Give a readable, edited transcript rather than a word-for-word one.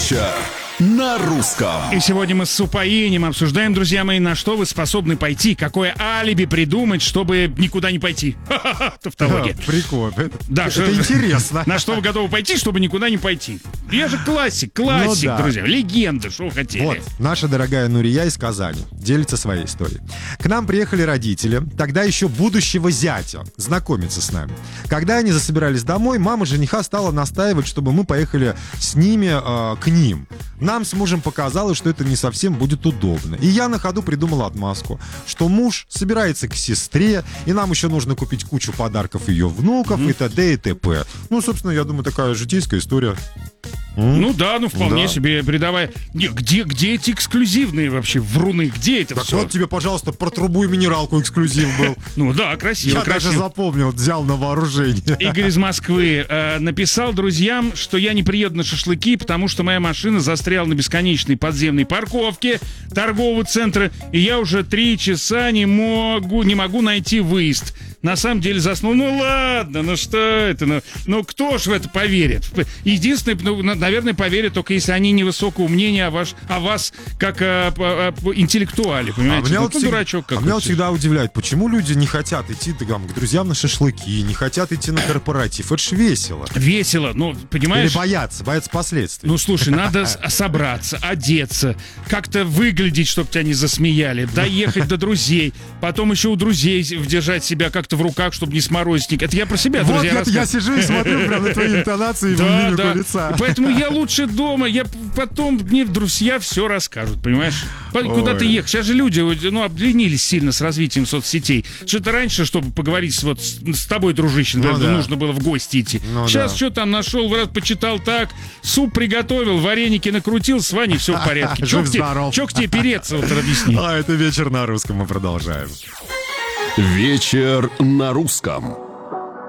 Вечер на русском. И сегодня мы с упоением обсуждаем, друзья мои, на что вы способны пойти, какое алиби придумать, чтобы никуда не пойти. Тавтология. Прикольно. Да, это интересно. На что вы готовы пойти, чтобы никуда не пойти? Я же классик, да. Друзья, легенда, что вы хотели. Вот, наша дорогая Нурия из Казани делится своей историей. К нам приехали родители, тогда еще будущего зятя, знакомиться с нами. Когда они засобирались домой, мама жениха стала настаивать, чтобы мы поехали с ними к ним. Нам с мужем показалось, что это не совсем будет удобно. И я на ходу придумал отмазку, что муж собирается к сестре, и нам еще нужно купить кучу подарков ее внуков, и т.д. и т.п. Ну, собственно, я думаю, такая житейская история. Ну да, вполне себе передавая. Где эти эксклюзивные вообще вруны? Где это так все? Вот тебе, пожалуйста, про трубу и минералку эксклюзив был. Ну да, красиво. Я даже запомнил, взял на вооружение. Игорь из Москвы написал друзьям, что я не приеду на шашлыки, потому что моя машина застряла на бесконечной подземной парковке торгового центра, и я уже 3 часа не могу найти выезд. На самом деле заснул. Ну ладно, ну что это? Ну кто ж в это поверит? Единственное, наверное, поверят только если они невысокого мнения о вас как интеллектуале, понимаете? Дурачок какой-то. Меня всегда удивляет, почему люди не хотят идти к друзьям на шашлыки, не хотят идти на корпоратив. Это ж весело. Весело, понимаешь? Или боятся последствий. Ну, слушай, надо собраться, одеться, как-то выглядеть, чтобы тебя не засмеяли, доехать до друзей, потом еще у друзей держать себя как-то в руках, чтобы не сморозить. Это я про себя, друзья, рассказываю. Я сижу и смотрю прям на твои интонации и мимику лица. Поэтому я лучше дома, потом мне друзья все расскажут, понимаешь? Куда ты ехать? Сейчас же люди обленились сильно с развитием соцсетей. Что-то раньше, чтобы поговорить с тобой, дружище, нужно было в гости идти. Сейчас что там нашел, почитал так, суп приготовил, вареники накрутил, с Ваней все в порядке. Че к тебе переться, объясни. Это вечер на русском, мы продолжаем. Вечер на русском.